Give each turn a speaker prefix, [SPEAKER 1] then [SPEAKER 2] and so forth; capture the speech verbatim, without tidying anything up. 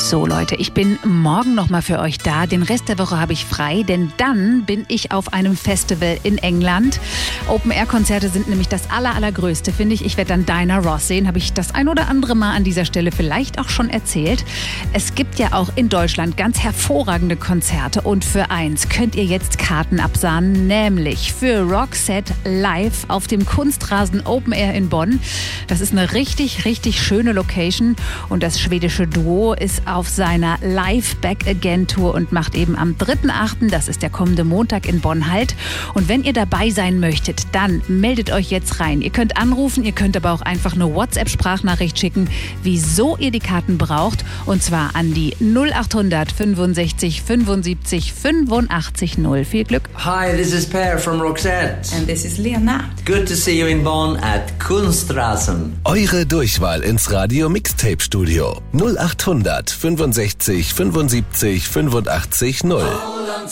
[SPEAKER 1] So Leute, ich bin morgen nochmal für euch da. Den Rest der Woche habe ich frei, denn dann bin ich auf einem Festival in England. Open-Air-Konzerte sind nämlich das aller, allergrößte, finde ich. Ich werde dann Diana Ross sehen, habe ich das ein oder andere Mal an dieser Stelle vielleicht auch schon erzählt. Es gibt ja auch in Deutschland ganz hervorragende Konzerte und für eins könnt ihr jetzt Karten absahnen, nämlich für Roxette live auf dem Kunstrasen Open Air in Bonn. Das ist eine richtig, richtig schöne Location und das schwedische Duo ist auf seiner Live Back Again Tour und macht eben am dritten achten, das ist der kommende Montag in Bonn Halt. Und wenn ihr dabei sein möchtet, dann meldet euch jetzt rein. Ihr könnt anrufen, ihr könnt aber auch einfach eine WhatsApp-Sprachnachricht schicken, wieso ihr die Karten braucht. Und zwar an die null acht hundert fünfundsechzig fünfundsiebzig fünfundachtzig null. Viel Glück.
[SPEAKER 2] Hi, this is Per from Roxette.
[SPEAKER 3] And this is Lena.
[SPEAKER 2] Good to see you in Bonn at Kunstrasen.
[SPEAKER 4] Eure Durchwahl ins Radio Mixtape Studio null acht hundert fünfundsechzig fünfundsiebzig fünfundachtzig null.